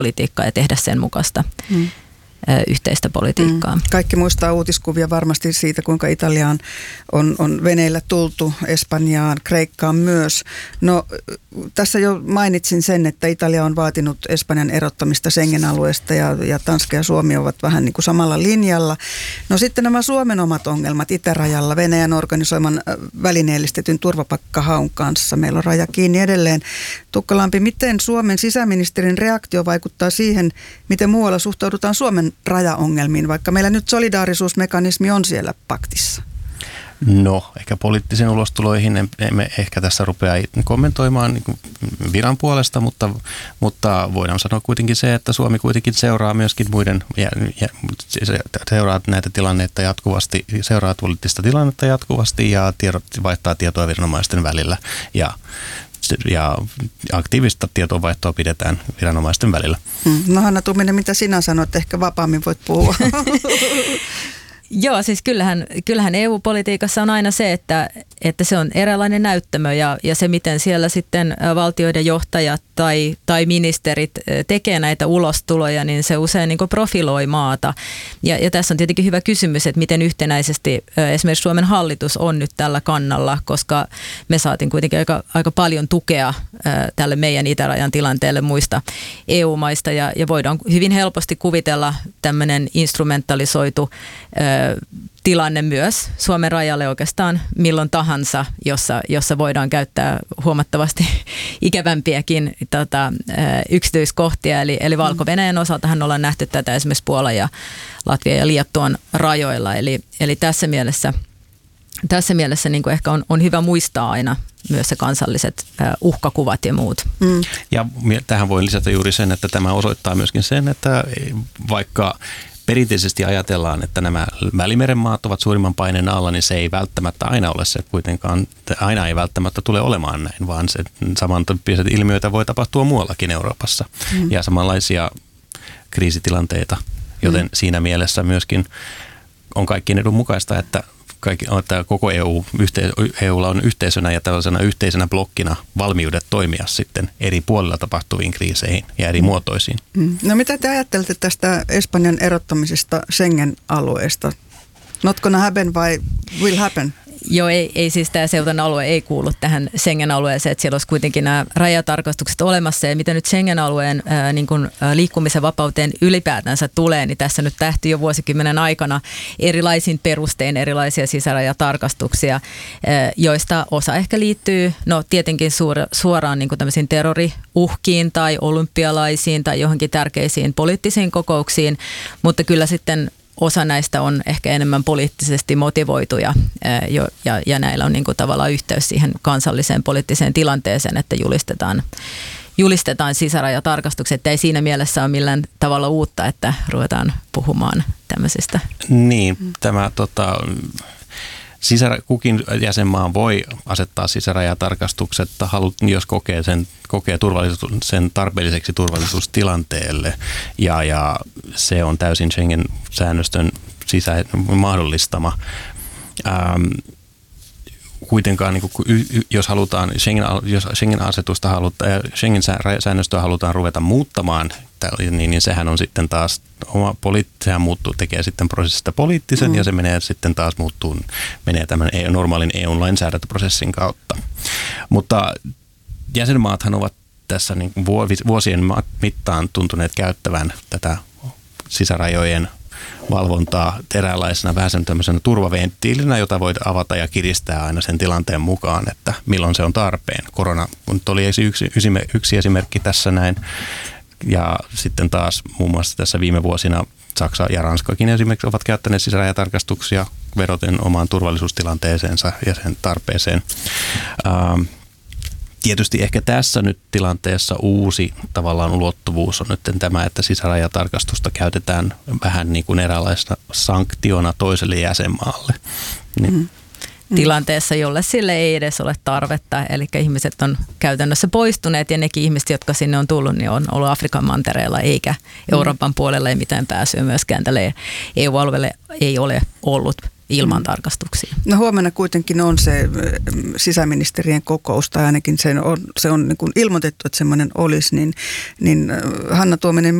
politiikkaa ja tehdä sen mukaista yhteistä politiikkaa. Kaikki muistaa uutiskuvia varmasti siitä, kuinka Italiaan on veneillä tultu, Espanjaan, Kreikkaan myös. No tässä jo mainitsin sen, että Italia on vaatinut Espanjan erottamista Schengen-alueesta ja Tanska ja Suomi ovat vähän niin kuin samalla linjalla. No sitten nämä Suomen omat ongelmat itärajalla Venäjän organisoiman välineellistetyn turvapaikkahaun kanssa. Meillä on raja kiinni edelleen. Tukkalampi, miten Suomen sisäministerin reaktio vaikuttaa siihen, miten muualla suhtaudutaan Suomen rajaongelmiin, vaikka meillä nyt solidaarisuusmekanismi on siellä paktissa? No, ehkä poliittisen ulostuloihin emme ehkä tässä rupea kommentoimaan niin viran puolesta, mutta voidaan sanoa kuitenkin se, että Suomi kuitenkin seuraa myöskin muiden, seuraa näitä tilanneita jatkuvasti, seuraa poliittista tilannetta jatkuvasti ja vaihtaa tietoa viranomaisten välillä ja aktiivista tietovaihtoa pidetään viranomaisten välillä. No Hanna Tumminen, mitä sinä sanot? Ehkä vapaammin voit puhua. Joo, siis kyllähän EU-politiikassa on aina se, että se on eräänlainen näyttämö ja se, miten siellä sitten valtioiden johtajat tai ministerit tekee näitä ulostuloja, niin se usein niin kuin profiloi maata. Ja tässä on tietenkin hyvä kysymys, että miten yhtenäisesti esimerkiksi Suomen hallitus on nyt tällä kannalla, koska me saatiin kuitenkin aika paljon tukea tälle meidän itärajan tilanteelle muista EU-maista ja voidaan hyvin helposti kuvitella tämmöinen instrumentalisoitu tilanne myös Suomen rajalle oikeastaan milloin tahansa, jossa voidaan käyttää huomattavasti ikävämpiäkin yksityiskohtia. Eli Valko-Venäjän osaltahan ollaan nähty tätä esimerkiksi Puolan ja Latvian ja Liettuan rajoilla. Eli tässä mielessä niin kuin ehkä on hyvä muistaa aina myös se kansalliset uhkakuvat ja muut. Ja tähän voi lisätä juuri sen, että tämä osoittaa myöskin sen, että vaikka perinteisesti ajatellaan, että nämä Välimeren maat ovat suurimman paineen alla, niin se ei välttämättä aina ole se kuitenkaan, aina ei välttämättä tule olemaan näin, vaan se samantyyppiset ilmiöitä voi tapahtua muuallakin Euroopassa ja samanlaisia kriisitilanteita, joten siinä mielessä myöskin on kaikkien edun mukaista, että koko EUlla on yhteisönä ja tällaisena yhteisenä blokkina valmiudet toimia sitten eri puolilla tapahtuviin kriiseihin ja eri muotoisiin. No mitä te ajattelette tästä Espanjan erottamisesta Schengen-alueesta? Not gonna happen vai will happen? Joo, ei siis tämä Ceutan alue ei kuulu tähän Schengen-alueeseen, että siellä olisi kuitenkin nämä rajatarkastukset olemassa ja mitä nyt Schengen-alueen niin kuin liikkumisen vapauteen ylipäätänsä tulee, niin tässä nyt tähty jo vuosikymmenen aikana erilaisin perustein erilaisia sisärajatarkastuksia, joista osa ehkä liittyy tietenkin suoraan niin kuin tämmöisiin terroriuhkiin tai olympialaisiin tai johonkin tärkeisiin poliittisiin kokouksiin, mutta kyllä sitten osa näistä on ehkä enemmän poliittisesti motivoituja ja näillä on niin kuin tavallaan yhteys siihen kansalliseen poliittiseen tilanteeseen, että julistetaan sisärajatarkastukset. Ei siinä mielessä ole millään tavalla uutta, että ruvetaan puhumaan tämmöisistä. Niin, tämä kukin jäsenmaa voi asettaa sisärajatarkastukset, jos kokee sen tarpeelliseksi turvallisuustilanteelle ja se on täysin Schengen-säännöstön mahdollistama. Kuitenkaan jos halutaan Schengen-säännöstöä halutaan ruveta muuttamaan, niin sehän on sitten taas sehän tekee sitten prosessista poliittisen ja se menee sitten taas menee tämän normaalin EU-lainsäädäntöprosessin kautta. Mutta jäsenmaathan ovat tässä niin vuosien mittaan tuntuneet käyttävän tätä sisärajojen valvontaa eräänlaisena vähän tämmöisenä turvaventtiilinä, jota voi avata ja kiristää aina sen tilanteen mukaan, että milloin se on tarpeen. Korona oli yksi esimerkki tässä näin. Ja sitten taas muun muassa tässä viime vuosina Saksa ja Ranskakin esimerkiksi ovat käyttäneet sisärajatarkastuksia vedoten omaan turvallisuustilanteeseensa ja sen tarpeeseen. Tietysti ehkä tässä nyt tilanteessa uusi tavallaan ulottuvuus on nyt tämä, että sisärajatarkastusta käytetään vähän niin kuin eräänlaisena sanktiona toiselle jäsenmaalle. Tilanteessa, jolle sille ei edes ole tarvetta. Eli ihmiset on käytännössä poistuneet ja nekin ihmiset, jotka sinne on tullut, niin on ollut Afrikan mantereella eikä Euroopan puolella ei mitään pääsyä myöskään tälle EU-alueelle ei ole ollut. ilman tarkastuksia. No huomenna kuitenkin on se sisäministerien kokous, tai ainakin se on niin kuin ilmoitettu, että semmoinen olisi, niin Hanna Tuominen,